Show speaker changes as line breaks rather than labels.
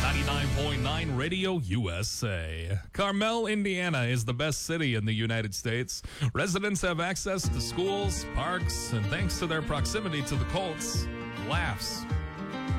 99.9 Radio USA. Carmel, Indiana is the best city in the United States. Residents have access to schools, parks, and thanks to their proximity to the Colts, laughs,